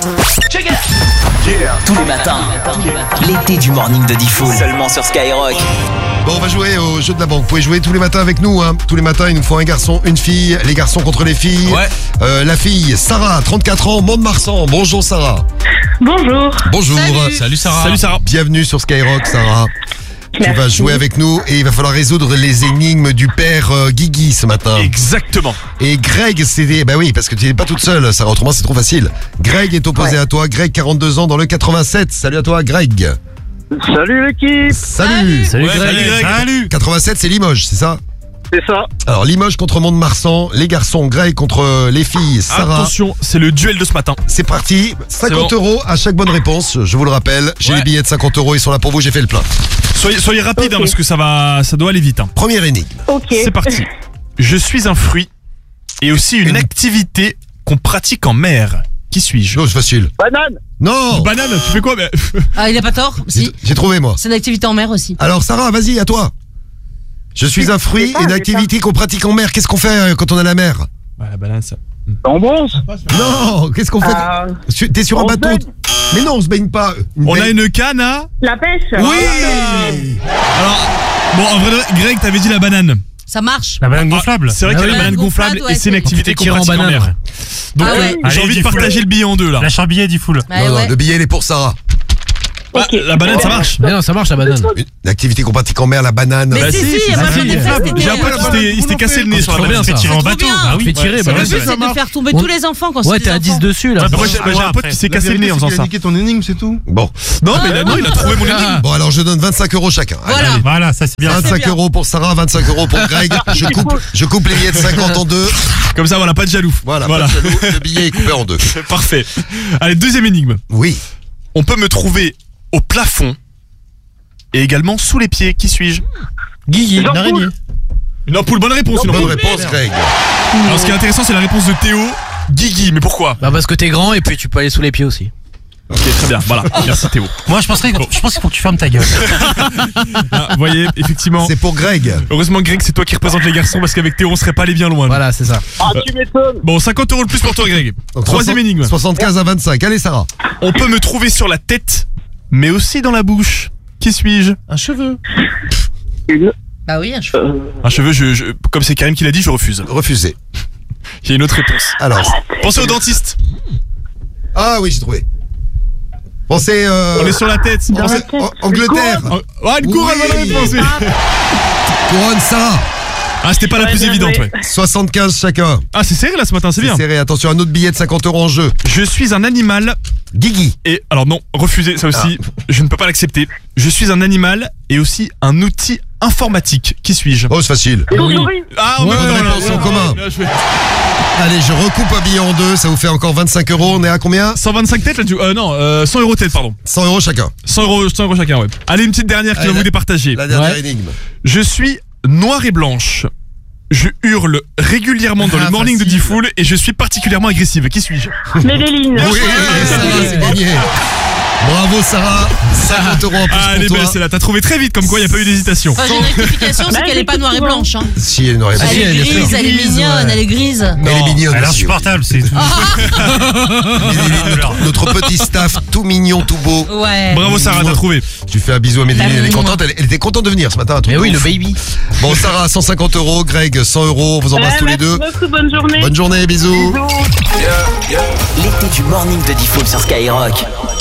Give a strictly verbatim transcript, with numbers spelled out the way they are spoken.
Yeah. Tous les matins, l'été du morning de Diffoul. Seulement sur Skyrock. Bon, on va jouer au jeu de la banque. Vous pouvez jouer tous les matins avec nous. Hein. Tous les matins, il nous faut un garçon, une fille. Les garçons contre les filles. Ouais. Euh, la fille, Sarah, trente-quatre ans, Mont-de-Marsan. Bonjour Sarah. Bonjour. Bonjour. Salut. Salut Sarah. Salut Sarah. Bienvenue sur Skyrock, Sarah. Tu Merci. vas jouer avec nous et il va falloir résoudre les énigmes du père euh, Guigui ce matin. Exactement. Et Greg, c'est... Bah oui, parce que tu n'es pas toute seule, Sarah, autrement c'est trop facile. Greg est opposé Ouais. à toi. Greg, quarante-deux ans, dans le quatre-vingt-sept. Salut à toi, Greg. Salut l'équipe, Salut. Salut Greg. Salut Greg. Salut. quatre-vingt-sept, c'est Limoges, c'est ça? c'est ça. Alors, Limoges contre Mont-de-Marsan. Les garçons, Greg contre les filles, Sarah. Attention, c'est le duel de ce matin. C'est parti. cinquante C'est bon. euros à chaque bonne réponse, je vous le rappelle. J'ai Ouais. les billets de cinquante euros, ils sont là pour vous, j'ai fait le plein. Soyez, soyez rapides Ok. hein, parce que ça va, ça doit aller vite. Hein. Première énigme. Ok. C'est parti. Je suis un fruit et aussi une Une- activité qu'on pratique en mer. Qui suis-je? Non, c'est facile. Banane. Non. Banane, tu fais quoi? Mais- Ah, il a pas tort. J'ai Si. j'ai trouvé, moi. C'est une activité en mer aussi. Alors, Sarah, vas-y, à toi. Je suis un fruit j'ai pas, et une j'ai activité qu'on pratique en mer. Qu'est-ce qu'on fait euh, quand on est à la mer? Ouais, la banane, ça. En bronze. Non, qu'est-ce qu'on fait? Euh, Su- T'es sur un on se bateau. baigne. Mais non, on se baigne pas. Une On a baigne- une canne à. la pêche. Oui. Alors, bon, en vrai, Greg, t'avais dit la banane. Ça marche. La banane gonflable. C'est vrai Ah qu'il y a oui. la banane Banane gonflable gonflable, et c'est une ouais, activité c'est- qu'on tiré en pratique en banane, mer. ouais. Donc, Ah euh, ouais. j'ai Allez, envie de Diffoul. partager le billet en deux là. Lâche un billet, Diffoul. Ouais, Non, non, ouais. le billet, il est pour Sarah. Ah, la banane, ça marche. Mais non, ça marche la banane. Une activité qu'on pratique en mer, la banane. Mais Bah si, si, si, c'est moi ça. j'en ai fait cet été. J'ai un Ouais, pote qui s'était- il s'était cassé le nez sur la Trop bien banane. ça. Tirer en trop bateau. bien. Ah oui, Ouais, tirer. c'est bah vrai, Le ouais. but c'est de faire tomber On- tous les enfants quand Ouais, c'est t'es des à dix enfants. dessus là. Bah, moi, j'ai bah, j'ai un pote qui s'est cassé le nez en faisant ça. ton énigme, c'est tout. Bon. Non, mais là, non, il a trouvé mon énigme. Bon, alors je donne vingt-cinq euros chacun. Allez, Voilà. Voilà, ça c'est bien. vingt-cinq bien. euros pour Sarah, vingt-cinq euros pour Greg. Je coupe, je coupe les billets de cinquante en deux. Comme ça, voilà, pas de jaloux. Voilà, voilà. pas de jaloux, le billet est coupé en deux. Parfait. Allez, deuxième énigme. Oui. On peut me trouver au plafond et également sous les pieds. Qui suis-je? Guigui, une Jean-Paul. araignée. Une ampoule, bonne réponse. Une Bonne ampoule. réponse, Greg. Alors, ce qui est intéressant, c'est la réponse de Théo. Guigui, mais pourquoi? Bah parce que t'es grand et puis tu peux aller sous les pieds aussi. Ok, très bien. Voilà. Merci Théo. Moi je penserais, je pense qu'il faut que tu fermes ta gueule. Ah, vous voyez, effectivement. C'est pour Greg. Heureusement, Greg, c'est toi qui représente les garçons parce qu'avec Théo, on serait pas allé bien loin. Voilà, c'est ça. Ah, tu m'étonnes. Bon, cinquante euros de plus pour toi, Greg. Donc, Troisième soixante- énigme. soixante-quinze à vingt-cinq. Allez, Sarah. On peut me trouver sur la tête, mais aussi dans la bouche. Qui suis-je? Un cheveu. Bah oui, un cheveu. Un cheveu, je, je- comme c'est Karim qui l'a dit, je refuse. Refusé. J'ai une autre réponse. Alors. Pensez au dentiste. Ah oui, j'ai trouvé. Pensez. Euh, On est sur la tête. Dans Pensez- la tête. en- Angleterre. Oh, ah, une couronne, Oui. bonne réponse. oui. Couronne, Sarah. Ah, c'était pas la Ouais, plus bien évidente, joué. ouais. soixante-quinze chacun. Ah, c'est serré là ce matin, c'est bien. Serré. Attention, un autre billet de cinquante euros en jeu. Je suis un animal Guigui. et. Alors non, refusez, ça aussi, je ne peux pas l'accepter. Je suis un animal et aussi un outil informatique. Qui suis-je? Oh, c'est facile. Souris. Ah, Ouais, bah, bonne voilà, réponse en ouais, commun. bien joué. Allez, je recoupe un billet en deux. Ça vous fait encore vingt-cinq euros. On est à combien? cent vingt-cinq têtes là, du... euh, non, euh, cent euros tête, pardon. cent euros chacun. cent euros, cent euros chacun, ouais. Allez, une petite dernière qui Allez, va vous la- départager. La dernière Ouais. énigme. Je suis noire et blanche. Je hurle régulièrement dans Ah, le morning facile. de Diffoul et je suis particulièrement agressive. Qui suis-je? Méléline. Oui, Sarah, c'est gagné. Bravo, Sarah. cinquante euros en plus Ah, elle est pour belle, toi. c'est là. T'as trouvé très vite, comme quoi il n'y a pas eu d'hésitation. Enfin, j'ai une rectification, c'est Bah, qu'elle est pas noire et souvent. blanche. Hein. Si, elle n'aurait pas. Elle Si, est bien sûr. grise, elle est mignonne, elle est grise. Elle est mignonne. Elle est aussi, insupportable, c'est tout. oui. Notre petit staff, tout mignon, tout beau. Ouais. Bravo Sarah, t'as trouvé. Tu fais un bisou à Méline, elle est Bah, contente, elle, elle était contente de venir ce matin. un truc Mais de oui, le ouf. baby. Bon, Sarah, cent cinquante euros, Greg, cent euros, on vous embrasse Ouais, tous les deux. Merci beaucoup, bonne journée. Bonne journée, bisous. Bisous. L'été du morning de Diffoul sur Skyrock.